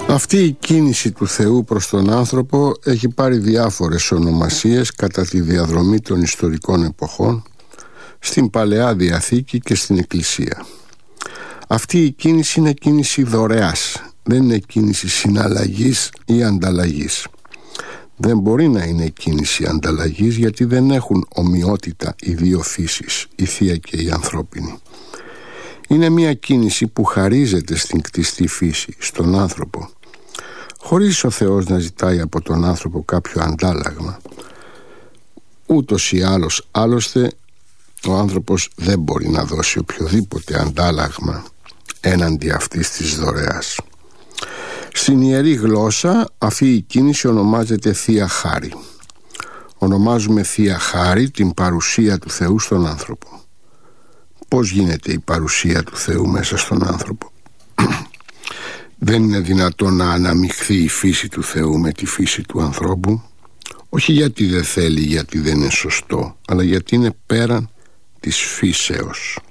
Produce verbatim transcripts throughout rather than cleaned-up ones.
Αυτή η κίνηση του Θεού προς τον άνθρωπο έχει πάρει διάφορες ονομασίες κατά τη διαδρομή των ιστορικών εποχών, στην Παλαιά Διαθήκη και στην Εκκλησία. Αυτή η κίνηση είναι κίνηση δωρεάς, δεν είναι κίνηση συναλλαγής ή ανταλλαγής. Δεν μπορεί να είναι κίνηση ανταλλαγής, γιατί δεν έχουν ομοιότητα οι δύο φύσεις, η θεία και η ανθρώπινη. Είναι μια κίνηση που χαρίζεται στην κτιστή φύση, στον άνθρωπο, χωρίς ο Θεός να ζητάει από τον άνθρωπο κάποιο αντάλλαγμα. Ούτως ή άλλως, άλλωστε, ο άνθρωπος δεν μπορεί να δώσει οποιοδήποτε αντάλλαγμα έναντι αυτής της δωρεάς. Στην Ιερή Γλώσσα αυτή η κίνηση ονομάζεται Θεία Χάρη. Ονομάζουμε Θεία Χάρη την παρουσία του Θεού στον άνθρωπο. Πώς γίνεται η παρουσία του Θεού μέσα στον άνθρωπο? Δεν είναι δυνατόν να αναμειχθεί η φύση του Θεού με τη φύση του ανθρώπου, όχι γιατί δεν θέλει, γιατί δεν είναι σωστό, αλλά γιατί είναι πέραν της φύσεως.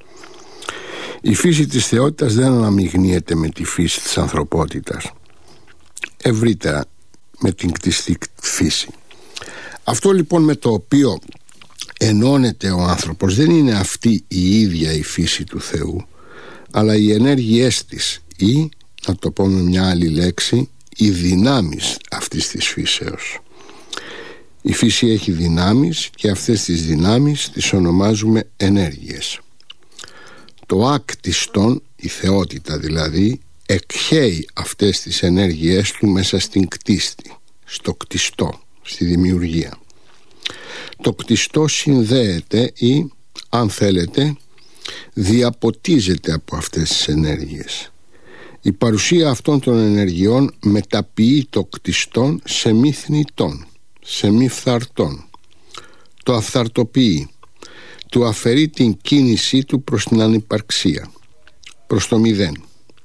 Η φύση της θεότητας δεν αναμειγνύεται με τη φύση της ανθρωπότητας, ευρύτερα με την κτιστή φύση. Αυτό λοιπόν με το οποίο ενώνεται ο άνθρωπος δεν είναι αυτή η ίδια η φύση του Θεού, αλλά οι ενέργειές της, ή να το πω με μια άλλη λέξη, οι δυνάμεις αυτής της φύσεως. Η φύση έχει δυνάμεις και αυτές τις δυνάμεις τις ονομάζουμε ενέργειες. Το άκτιστον, η θεότητα δηλαδή, εκχέει αυτές τις ενέργειές του μέσα στην κτίστη, στο κτιστό, στη δημιουργία. Το κτιστό συνδέεται ή, αν θέλετε, διαποτίζεται από αυτές τις ενέργειες. Η παρουσία αυτών των ενεργειών μεταποιεί το κτιστόν σε μη θνητόν, σε μη φθαρτόν. Το αυθαρτοποιεί, του αφαιρεί την κίνησή του προς την ανυπαρξία, προς το μηδέν.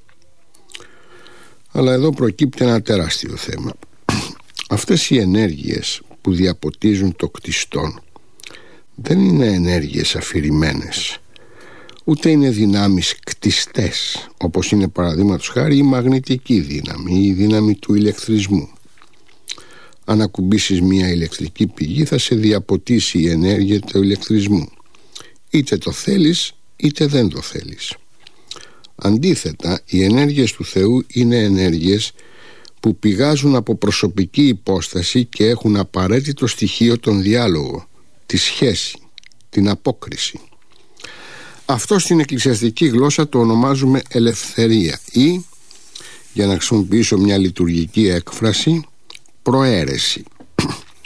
Αλλά εδώ προκύπτει ένα τεράστιο θέμα. Αυτές οι ενέργειες που διαποτίζουν το κτιστόν δεν είναι ενέργειες αφηρημένες, ούτε είναι δυνάμεις κτιστές, όπως είναι παραδείγματος χάρη η μαγνητική δύναμη ή η δύναμη του ηλεκτρισμού. Αν ακουμπήσεις μια ηλεκτρική πηγή θα σε διαποτίσει η ενέργεια του ηλεκτρισμού, είτε το θέλεις είτε δεν το θέλεις. Αντίθετα, οι ενέργειες του Θεού είναι ενέργειες που πηγάζουν από προσωπική υπόσταση και έχουν απαραίτητο στοιχείο τον διάλογο, τη σχέση, την απόκριση. Αυτό στην εκκλησιαστική γλώσσα το ονομάζουμε ελευθερία ή, για να χρησιμοποιήσω μια λειτουργική έκφραση, προαίρεση.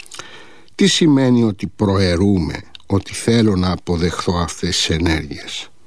Τι σημαίνει ότι προαιρούμε, ότι θέλω να αποδεχθώ αυτές τις ενέργειες?